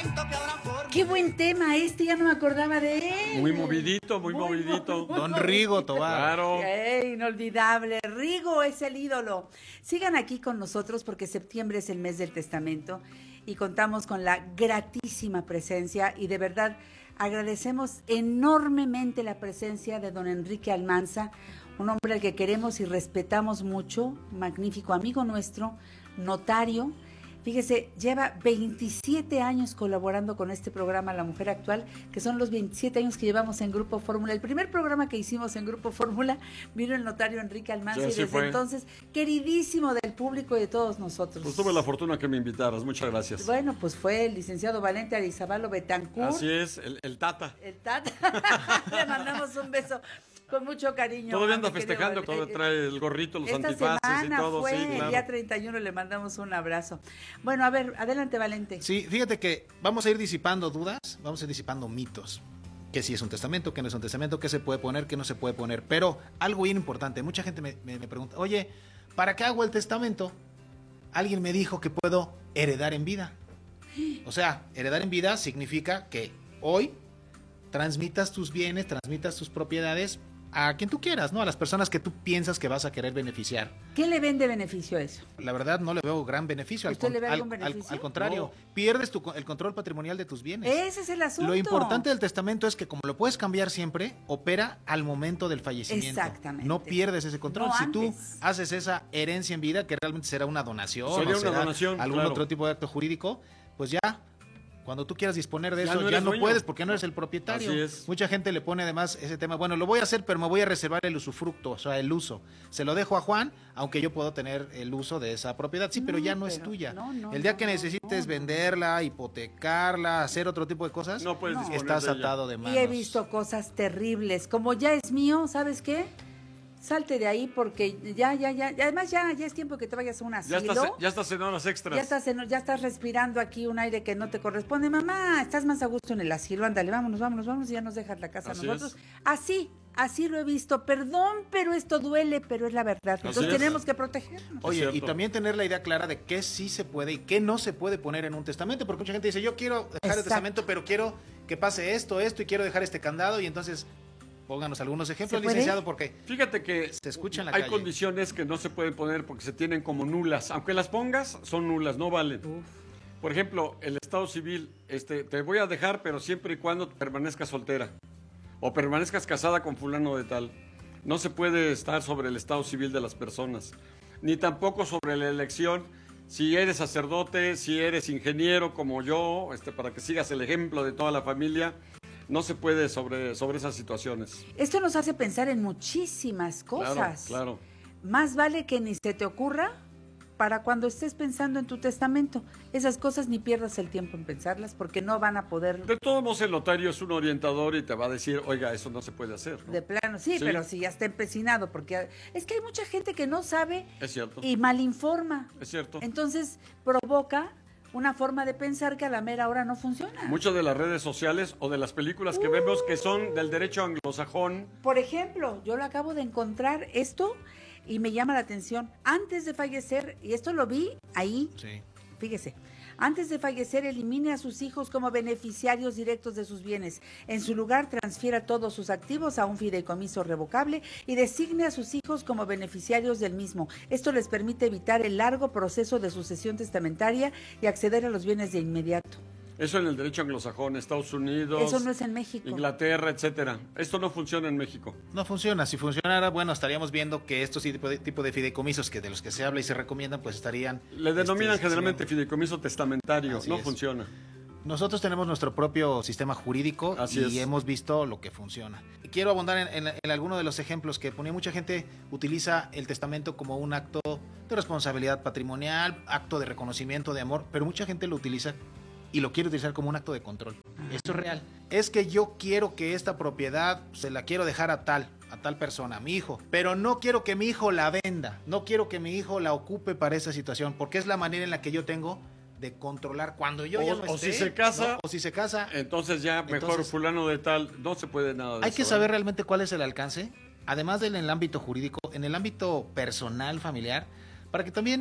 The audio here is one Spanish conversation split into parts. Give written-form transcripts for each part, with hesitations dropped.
Qué buen tema ya no me acordaba de él. Muy movidito, muy movidito. Don Rigo Tobar. Claro. Inolvidable, Rigo es el ídolo. Sigan aquí con nosotros porque septiembre es el mes del testamento y contamos con la gratísima presencia y de verdad agradecemos enormemente la presencia de don Enrique Almanza, un hombre al que queremos y respetamos mucho, magnífico amigo nuestro, notario. Fíjese, lleva 27 años colaborando con este programa La Mujer Actual, que son los 27 años que llevamos en Grupo Fórmula. El primer programa que hicimos en Grupo Fórmula vino el notario Enrique Almanza y desde entonces, queridísimo del público y de todos nosotros. Pues tuve la fortuna que me invitaras, muchas gracias. Bueno, pues fue el licenciado Valente Arizabalo Betancourt. Así es, el Tata. El Tata, le mandamos un beso. Con mucho cariño. Todavía anda festejando, todavía trae el gorrito, los antifaces y todo. Fue, sí, claro. El día 31 le mandamos un abrazo. Bueno, a ver, adelante, Valente. Sí, fíjate que vamos a ir disipando dudas, vamos a ir disipando mitos. Que si es un testamento, que no es un testamento, que se puede poner, que no se puede poner. Pero algo bien importante, mucha gente me pregunta, oye, ¿para qué hago el testamento? Alguien me dijo que puedo heredar en vida. O sea, heredar en vida significa que hoy transmitas tus bienes, transmitas tus propiedades a quien tú quieras, ¿no? A las personas que tú piensas que vas a querer beneficiar. ¿Qué le ven de beneficio a eso? La verdad no le veo gran beneficio. ¿Usted le ve algún beneficio? Al contrario, pierdes el control patrimonial de tus bienes. Ese es el asunto. Lo importante del testamento es que como lo puedes cambiar siempre, opera al momento del fallecimiento. Exactamente. No pierdes ese control. No si antes. tú haces esa herencia en vida, que realmente será una donación, Sería o una donación, algún claro. otro tipo de acto jurídico, pues ya. Cuando tú quieras disponer de Ya eso, no ya eres no dueño. puedes porque no eres el propietario. Así es. Mucha gente le pone además ese tema, bueno, lo voy a hacer, pero me voy a reservar el usufructo, o sea, el uso. Se lo dejo a Juan, aunque yo puedo tener el uso de esa propiedad. Sí, pero ya no es tuya. El día que necesites venderla, hipotecarla, hacer otro tipo de cosas, No puedes disponer estás de ella. atado de manos. Y he visto cosas terribles. Como ya es mío, ¿sabes qué? Salte de ahí porque ya. Además ya es tiempo que te vayas a un asilo. Ya estás en horas extras. Ya estás respirando aquí un aire que no te corresponde. Mamá, estás más a gusto en el asilo. Ándale, vámonos y ya nos dejas la casa a Así nosotros. es. Así lo he visto. Perdón, pero esto duele, pero es la verdad. Entonces es. tenemos que protegernos. Oye, Es y cierto. también tener la idea clara de qué sí se puede y qué no se puede poner en un testamento, porque mucha gente dice, yo quiero dejar el testamento, pero quiero que pase esto, y quiero dejar este candado, y entonces pónganos algunos ejemplos, ¿Se puede? licenciado, porque Fíjate que se escucha en la hay calle. condiciones que no se pueden poner porque se tienen como nulas. Aunque las pongas, son nulas, no valen. Por ejemplo, el estado civil, te voy a dejar, pero siempre y cuando permanezcas soltera o permanezcas casada con fulano de tal. No se puede estar sobre el estado civil de las personas, ni tampoco sobre la elección. Si eres sacerdote, si eres ingeniero como yo, para que sigas el ejemplo de toda la familia, no se puede sobre esas situaciones. Esto nos hace pensar en muchísimas cosas. Claro. Más vale que ni se te ocurra para cuando estés pensando en tu testamento. Esas cosas ni pierdas el tiempo en pensarlas porque no van a poder... De todos modos, el notario es un orientador y te va a decir, oiga, eso no se puede hacer, ¿no? De plano, sí, pero si ya está empecinado, porque es que hay mucha gente que no sabe Es cierto. y malinforma. Es cierto. Entonces provoca una forma de pensar que a la mera hora no funciona. Muchas de las redes sociales o de las películas que vemos que son del derecho anglosajón. Por ejemplo, yo lo acabo de encontrar esto y me llama la atención. Antes de fallecer, y esto lo vi ahí, Sí. fíjese, antes de fallecer elimine a sus hijos como beneficiarios directos de sus bienes. En su lugar transfiera todos sus activos a un fideicomiso revocable y designe a sus hijos como beneficiarios del mismo. Esto les permite evitar el largo proceso de sucesión testamentaria y acceder a los bienes de inmediato. Eso en el derecho anglosajón, Estados Unidos, Eso no es en México. Inglaterra, etcétera. Esto no funciona en México. No funciona. Si funcionara, bueno, estaríamos viendo que estos tipo de fideicomisos que de los que se habla y se recomiendan, pues estarían... Le denominan generalmente sí. fideicomiso testamentario. Así No es. funciona. Nosotros tenemos nuestro propio sistema jurídico Así y es. hemos visto lo que funciona. Quiero abundar en alguno de los ejemplos que ponía. Mucha gente utiliza el testamento como un acto de responsabilidad patrimonial, acto de reconocimiento de amor, pero mucha gente lo utiliza y lo quiere utilizar como un acto de control. Esto es real. Es que yo quiero que esta propiedad se la quiero dejar a tal persona, a mi hijo, pero no quiero que mi hijo la venda, no quiero que mi hijo la ocupe para esa situación, porque es la manera en la que yo tengo de controlar cuando yo ya no esté. O si se casa, ¿no? O si se casa, entonces ya mejor Entonces, fulano de tal, no se puede nada de hay eso. que saber realmente cuál es el alcance, además del en el ámbito jurídico, en el ámbito personal, familiar, para que también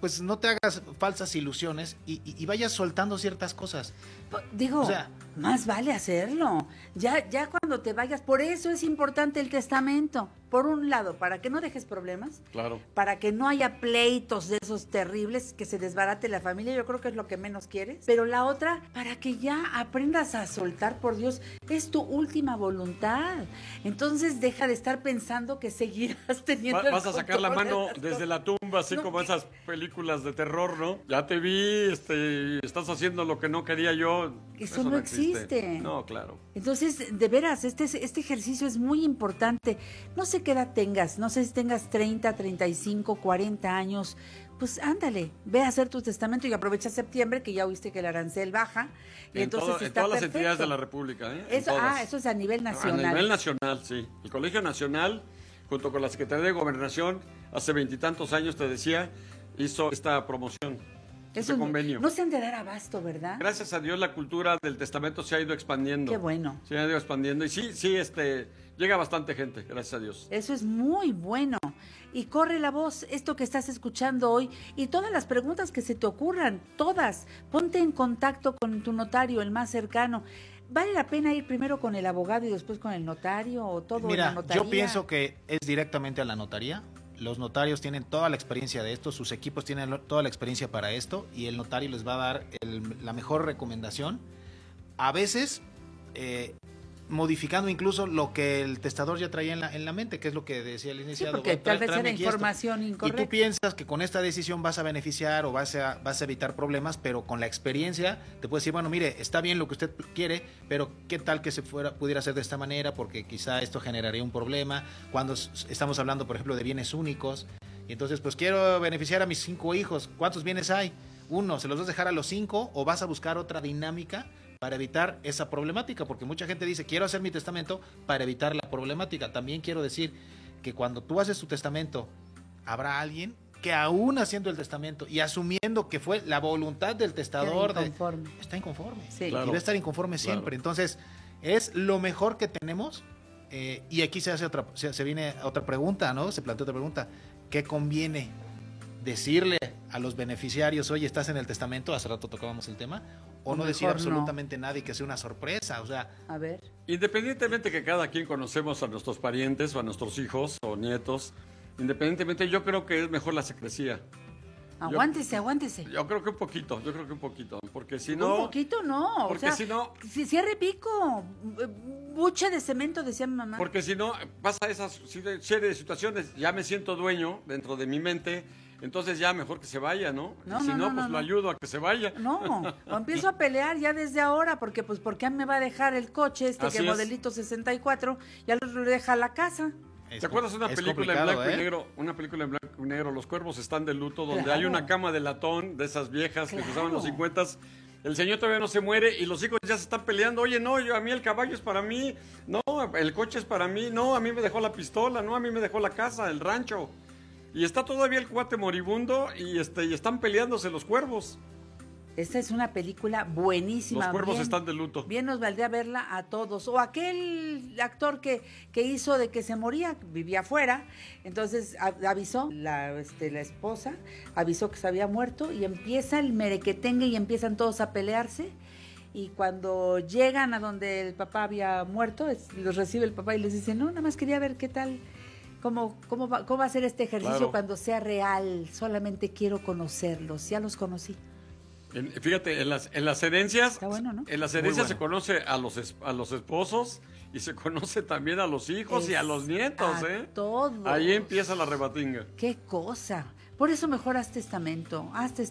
pues no te hagas falsas ilusiones y vayas soltando ciertas cosas. Digo, O sea, más vale hacerlo. Ya cuando te vayas, por eso es importante el testamento. Por un lado, para que no dejes problemas, Claro. para que no haya pleitos de esos terribles, que se desbarate la familia, yo creo que es lo que menos quieres. Pero la otra, para que ya aprendas a soltar, por Dios, es tu última voluntad. Entonces deja de estar pensando que seguirás teniendo el Vas a sacar la control de mano las desde cosas. la tumba, así No, como ¿qué? esas películas de terror, ¿no? Ya te vi, estás haciendo lo que no quería yo. Eso no existe. No, claro. Entonces, de veras, este ejercicio es muy importante. No sé qué edad tengas, no sé si tengas 30, 35, 40 años, pues ándale, ve a hacer tu testamento y aprovecha septiembre, que ya oíste que el arancel baja, y En, entonces en está todas las perfecto. entidades de la República, ¿eh? En Eso, todas. eso es a nivel nacional. A nivel nacional, sí. El Colegio Nacional, junto con la Secretaría de Gobernación, hace 20 años, te decía, hizo esta promoción, este convenio. No se han de dar abasto, ¿verdad? Gracias a Dios la cultura del testamento se ha ido expandiendo. Qué bueno. Se ha ido expandiendo y sí, llega bastante gente, gracias a Dios. Eso es muy bueno. Y corre la voz, esto que estás escuchando hoy y todas las preguntas que se te ocurran, todas. Ponte en contacto con tu notario, el más cercano. ¿Vale la pena ir primero con el abogado y después con el notario o todo en la Mira, notaría? yo pienso que es directamente a la notaría. Los notarios tienen toda la experiencia de esto, sus equipos tienen toda la experiencia para esto y el notario les va a dar la mejor recomendación. A veces modificando incluso lo que el testador ya traía en la mente, que es lo que decía el Sí, iniciado. porque tal vez era Tráeme aquí esto. información Y incorrecta. tú piensas que con esta decisión vas a beneficiar o vas a evitar problemas, pero con la experiencia te puedes decir, bueno, mire, está bien lo que usted quiere, pero qué tal que pudiera ser de esta manera, porque quizá esto generaría un problema. Cuando estamos hablando, por ejemplo, de bienes únicos, y entonces pues quiero beneficiar a mis 5 hijos, ¿cuántos bienes hay? Uno, ¿se los vas a dejar a los 5 o vas a buscar otra dinámica para evitar esa problemática? Porque mucha gente dice, quiero hacer mi testamento para evitar la problemática. También quiero decir que cuando tú haces tu testamento, habrá alguien que aún haciendo el testamento y asumiendo que fue la voluntad del testador, está inconforme. Sí. Y va a estar inconforme siempre. Claro. Entonces, es lo mejor que tenemos. Y aquí se viene otra pregunta, ¿no? Se plantea otra pregunta. ¿Qué conviene decirle a los beneficiarios, oye, estás en el testamento? Hace rato tocábamos el tema. O no decir mejor absolutamente nada y que sea una sorpresa. O sea, A ver. Independientemente que cada quien conocemos a nuestros parientes o a nuestros hijos o nietos, independientemente yo creo que es mejor la secrecía. Aguántese. Yo creo que un poquito, porque si Un no... poquito no, Porque o sea, si no... si cierre pico, buche de cemento, decía mi mamá. Porque si no, pasa esa serie de situaciones, ya me siento dueño dentro de mi mente, entonces ya mejor que se vaya, ¿no? No, Y si no, pues lo ayudo a que se vaya. No, o empiezo a pelear ya desde ahora, porque pues ¿por qué me va a dejar el coche Así que es. modelito 64? Ya lo deja a la casa. ¿Te acuerdas de una es película en complicado, blanco y negro? Una película en blanco y negro, Los cuervos están de luto, donde Claro. hay una cama de latón de esas viejas que Claro. se usaban en los 50s. El señor todavía no se muere y los hijos ya se están peleando. Oye, no, a mí el caballo es para mí. No, el coche es para mí. No, a mí me dejó la pistola. No, a mí me dejó la casa, el rancho. Y está todavía el cuate moribundo y están peleándose los cuervos. Esta es una película buenísima. Los cuervos bien- están de luto. Bien nos valdría verla a todos. O aquel actor que hizo de que se moría, vivía afuera, entonces avisó, la esposa, avisó que se había muerto y empieza el merequetengue y empiezan todos a pelearse. Y cuando llegan a donde el papá había muerto, los recibe el papá y les dice, no, nada más quería ver qué tal, cómo va a ser este ejercicio Claro. cuando sea real. Solamente quiero conocerlos, ya los conocí. Fíjate, en las herencias, Está bueno, ¿no? en las Muy herencias bueno. se conoce a los esposos y se conoce también a los hijos y a los nietos, A todos. Ahí empieza la rebatinga. Qué cosa. Por eso mejor haz testamento,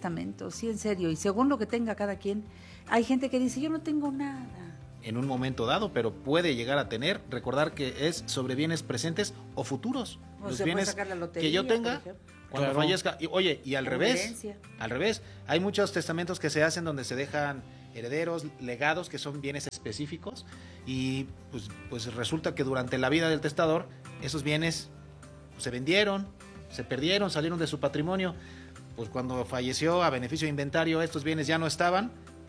sí, en serio. Y según lo que tenga cada quien, hay gente que dice, yo no tengo nada. en un momento dado, pero puede llegar a tener. Recordar que es sobre bienes presentes o futuros. O Los se puede bienes sacar la lotería, que yo por tenga ejemplo. cuando Claro. fallezca. Y al O revés. herencia. Al revés. Hay muchos testamentos que se hacen donde se dejan herederos, legados, que son bienes específicos. Y pues resulta que durante la vida del testador, esos bienes se vendieron, se perdieron, salieron de su patrimonio. Pues cuando falleció a beneficio de inventario, estos bienes ya no estaban.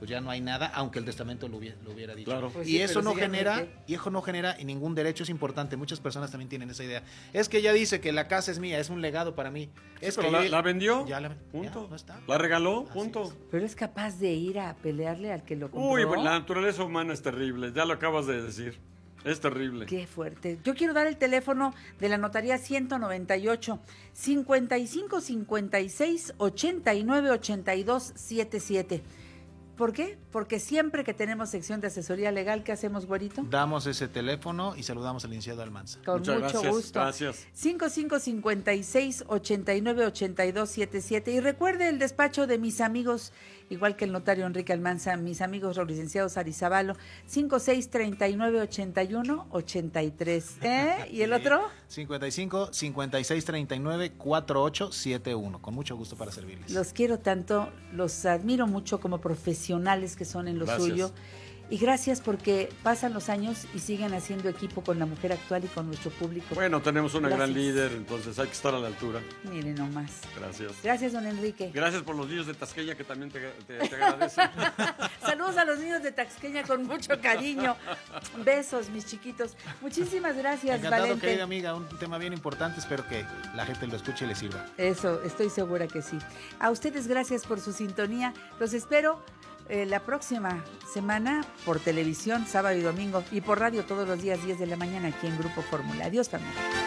pues ya no hay nada, aunque el testamento lo hubiera dicho. Claro. Pues Y sí, eso pero no síganme genera, que- y eso no genera ningún derecho. Es importante. Muchas personas también tienen esa idea. Es que ella dice que la casa es mía, es un legado para mí. Es Pero que la vendió, ya punto. ya no está. La regaló, Así punto. es. Pero es capaz de ir a pelearle al que lo compró. Uy, pues, la naturaleza humana es terrible, ya lo acabas de decir. Es terrible. Qué fuerte. Yo quiero dar el teléfono de la notaría 198 55 56 89 82 77. ¿Por qué? Porque siempre que tenemos sección de asesoría legal, ¿qué hacemos, güerito? Damos ese teléfono y saludamos al licenciado Almanza. Con Muchas mucho gracias, gusto. gracias. 55 56 89 82 77. Y recuerde el despacho de mis amigos, igual que el notario Enrique Almanza, mis amigos los licenciados Arizabalo, 56 39 81 83. ¿Y el otro? 55 56 39 48 71. Con mucho gusto para servirles. Los quiero tanto, los admiro mucho como profesionales que son en lo Gracias. suyo. Y gracias porque pasan los años y siguen haciendo equipo con la mujer actual y con nuestro público. Bueno, tenemos una gran Gracias. líder, entonces hay que estar a la altura. Miren nomás. Gracias. Gracias, don Enrique. Gracias por los niños de Tasqueña que también te agradecen. Saludos a los niños de Taxqueña con mucho cariño. Besos, mis chiquitos. Muchísimas gracias, Encantado, Valente. querida amiga. Un tema bien importante. Espero que la gente lo escuche y le sirva. Eso, estoy segura que sí. A ustedes gracias por su sintonía. Los espero la próxima semana por televisión, sábado y domingo, y por radio todos los días 10 de la mañana aquí en Grupo Fórmula. Adiós, familia.